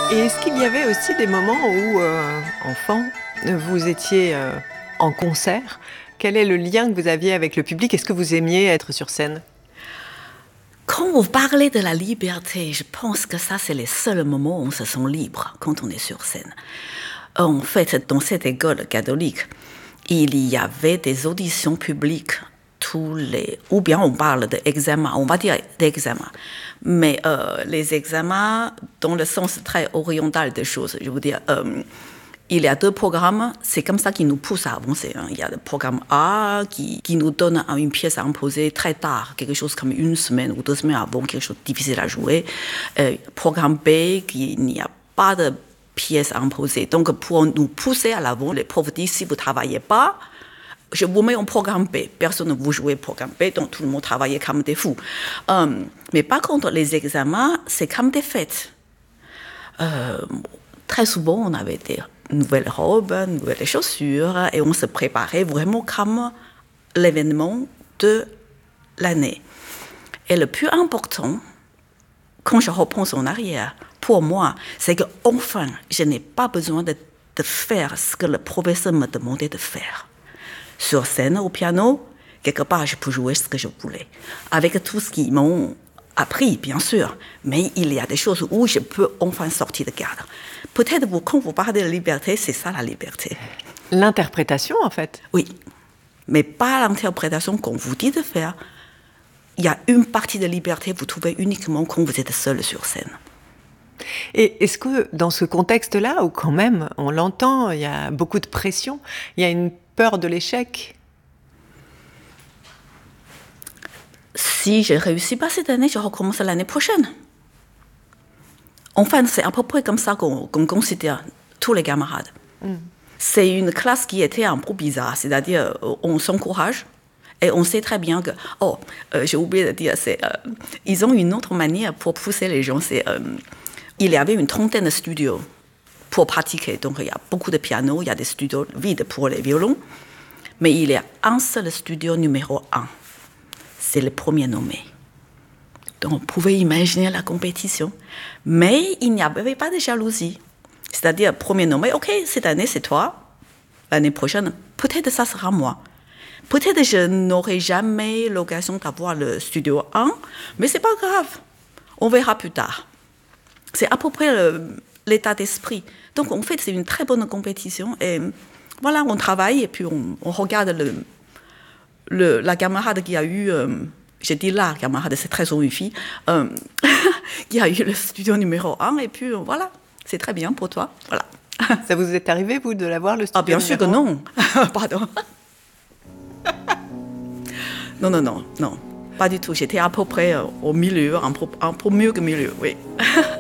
Et est-ce qu'il y avait aussi des moments où, enfant, vous étiez, en concert? Quel est le lien que vous aviez avec le public? Est-ce que vous aimiez être sur scène? Quand vous parlez de la liberté, je pense que ça, c'est les seuls moments où on se sent libre, quand on est sur scène. En fait, dans cette école catholique, il y avait des auditions publiques ou bien on parle d'examens, on va dire d'examens, mais les examens dans le sens très oriental des choses. Je veux dire, il y a deux programmes, c'est comme ça qui nous pousse à avancer. Il y a le programme A qui nous donne une pièce à imposer très tard, quelque chose comme une semaine ou 2 semaines avant, quelque chose de difficile à jouer. Programme B, il n'y a pas de pièce à imposer. Donc, pour nous pousser à l'avant, les profs disent, si vous ne travaillez pas, je vous mets en programme B. Personne ne vous jouait programme B, donc tout le monde travaillait comme des fous. Mais par contre, les examens, c'est comme des fêtes. Très souvent, on avait des nouvelles robes, nouvelles chaussures, et on se préparait vraiment comme l'événement de l'année. Et le plus important, quand je repense en arrière, pour moi, c'est qu'enfin, je n'ai pas besoin de faire ce que le professeur me demandait de faire. Sur scène, au piano, quelque part, je peux jouer ce que je voulais. Avec tout ce qu'ils m'ont appris, bien sûr, mais il y a des choses où je peux enfin sortir de cadre. Peut-être quand vous parlez de liberté, c'est ça la liberté. L'interprétation, en fait? Oui, mais pas l'interprétation qu'on vous dit de faire. Il y a une partie de liberté que vous trouvez uniquement quand vous êtes seul sur scène. Et est-ce que dans ce contexte-là, où quand même, on l'entend, il y a beaucoup de pression, il y a une peur de l'échec? Si je ne réussis pas cette année, je recommence l'année prochaine. Enfin, c'est à peu près comme ça qu'on considère tous les camarades. C'est une classe qui était un peu bizarre, c'est-à-dire on s'encourage et on sait très bien que, j'ai oublié de dire, ils ont une autre manière pour pousser les gens. Il y avait une trentaine de studios pour pratiquer. Donc, il y a beaucoup de pianos, il y a des studios vides pour les violons. Mais il y a un seul studio numéro 1. C'est le premier nommé. Donc, on pouvait imaginer la compétition. Mais il n'y avait pas de jalousie. C'est-à-dire, premier nommé, OK, cette année, c'est toi. L'année prochaine, peut-être ça sera moi. Peut-être je n'aurai jamais l'occasion d'avoir le studio 1, mais ce n'est pas grave. On verra plus tard. C'est à peu près l'état d'esprit. Donc, en fait, c'est une très bonne compétition. Et voilà, on travaille et puis on regarde la camarade qui a eu, j'ai dit la camarade, c'est très une fille, qui a eu le studio numéro 1. Et puis voilà, c'est très bien pour toi. Voilà. Ça vous est arrivé, vous, de l'avoir, le studio bien sûr que numéro 1? non. Pardon. Non. Pas du tout. J'étais à peu près au milieu, un peu mieux que milieu, oui.